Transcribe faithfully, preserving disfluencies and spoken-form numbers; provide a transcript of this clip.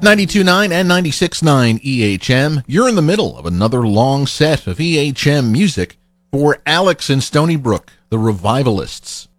ninety-two point nine and ninety-six point nine E H M. You're in the middle of another long set of E H M music for Alex in Stony Brook, the Revivalists.